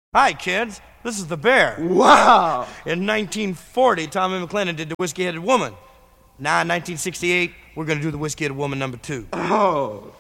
Hi, kids. This is the Bear. Wow! In 1940, Tommy McLennan did the Whiskey-Headed Woman. Now, in 1968, we're going to do the Whiskey-Headed Woman #2. Oh.